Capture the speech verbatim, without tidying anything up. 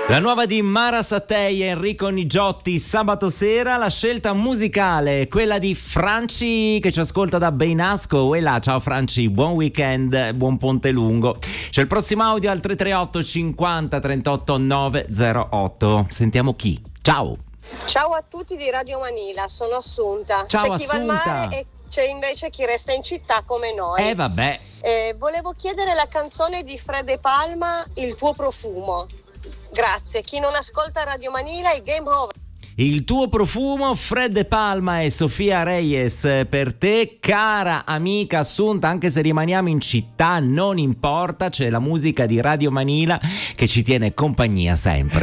La nuova di Mara Sattei e Enrico Nigiotti, sabato sera. La scelta musicale, quella di Franci che ci ascolta da Beinasco. E là, ciao Franci, buon weekend, buon ponte lungo. C'è il prossimo audio al tre tre otto cinquanta trentotto novecentotto. Sentiamo chi. Ciao. Ciao a tutti di Radio Manila, sono Assunta. Ciao, c'è chi va al Assunta. mare e c'è invece chi resta in città come noi. Eh vabbè. Eh, volevo chiedere la canzone di Fred De Palma, Il tuo profumo. Grazie. Chi non ascolta Radio Manila è game over. Il tuo profumo, Fred De Palma e Sofia Reyes per te, cara amica Assunta. Anche se rimaniamo in città non importa, c'è la musica di Radio Manila che ci tiene compagnia sempre.